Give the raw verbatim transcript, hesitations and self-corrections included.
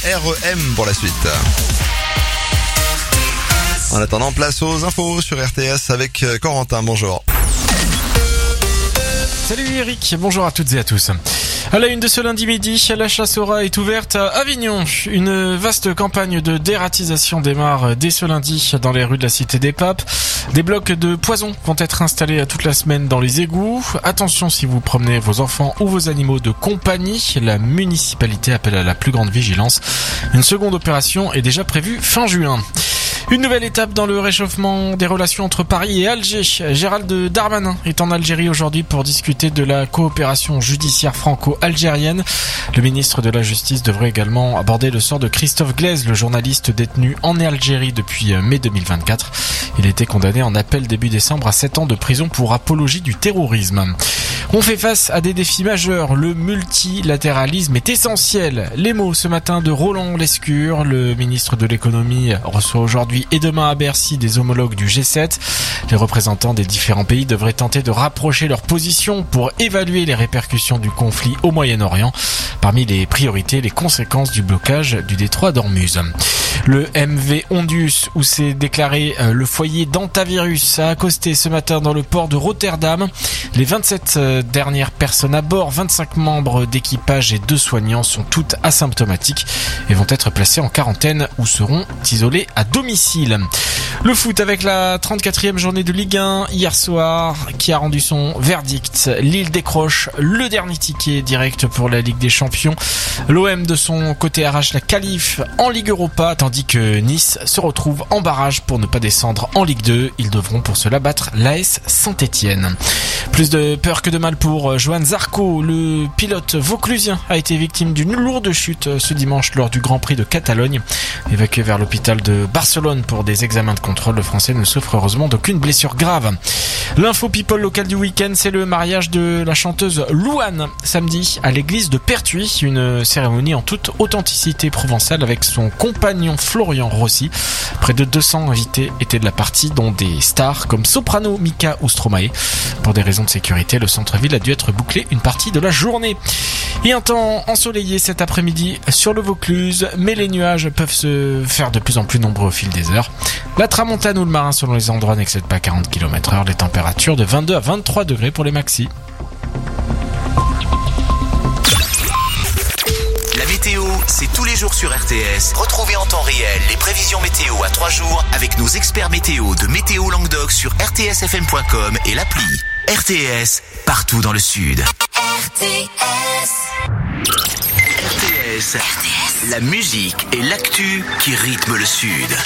R E M pour la suite. En attendant, place aux infos sur R T S avec Corentin. Bonjour. Salut Eric, bonjour à toutes et à tous. À la une de ce lundi midi, la chasse aux rats est ouverte à Avignon. Une vaste campagne de dératisation démarre dès ce lundi dans les rues de la Cité des Papes. Des blocs de poison vont être installés toute la semaine dans les égouts. Attention si vous promenez vos enfants ou vos animaux de compagnie. La municipalité appelle à la plus grande vigilance. Une seconde opération est déjà prévue fin juin. Une nouvelle étape dans le réchauffement des relations entre Paris et Alger. Gérald Darmanin est en Algérie aujourd'hui pour discuter de la coopération judiciaire franco-algérienne. Le ministre de la Justice devrait également aborder le sort de Christophe Glaise, le journaliste détenu en Algérie depuis mai deux mille vingt-quatre. Il a été condamné en appel début décembre à sept ans de prison pour apologie du terrorisme. On fait face à des défis majeurs. Le multilatéralisme est essentiel. Les mots ce matin de Roland Lescure, le ministre de l'économie, reçoit aujourd'hui et demain à Bercy des homologues du G sept. Les représentants des différents pays devraient tenter de rapprocher leurs positions pour évaluer les répercussions du conflit au Moyen-Orient. Parmi les priorités, les conséquences du blocage du détroit d'Ormuz. Le M V Ondius, où s'est déclaré le foyer d'hantavirus, a accosté ce matin dans le port de Rotterdam. Les vingt-sept dernières personnes à bord, vingt-cinq membres d'équipage et deux soignants sont toutes asymptomatiques et vont être placés en quarantaine ou seront isolés à domicile. Le foot avec la trente-quatrième journée de Ligue un hier soir qui a rendu son verdict. Lille décroche le dernier ticket direct pour la Ligue des Champions. L'O M de son côté arrache la qualif en Ligue Europa tandis que Nice se retrouve en barrage pour ne pas descendre en Ligue deux. Ils devront pour cela battre l'A S Saint-Étienne. Plus de peur que de mal pour Johan Zarco. Le pilote vauclusien a été victime d'une lourde chute ce dimanche lors du Grand Prix de Catalogne. Évacué vers l'hôpital de Barcelone pour des examens de contrôle, le Français ne souffre heureusement d'aucune blessure grave. L'info people locale du week-end, c'est le mariage de la chanteuse Louane samedi à l'église de Pertuis. Une cérémonie en toute authenticité provençale avec son compagnon Florian Rossi. Près de deux cents invités étaient de la partie, dont des stars comme Soprano, Mika ou Stromae. Pour des raisons de sécurité, le centre-ville a dû être bouclé une partie de la journée. Et un temps ensoleillé cet après-midi sur le Vaucluse, mais les nuages peuvent se faire de plus en plus nombreux au fil des heures. La tramontane ou le marin selon les endroits n'excède pas quarante kilomètres heure, les températures de vingt-deux à vingt-trois degrés pour les maxis. La météo, c'est tous les jours sur R T S. Retrouvez en temps réel les prévisions météo à trois jours avec nos experts météo de Météo Languedoc sur r t s f m point com et l'appli. R T S, partout dans le sud. R T S. R T S, la musique et l'actu qui rythment le sud.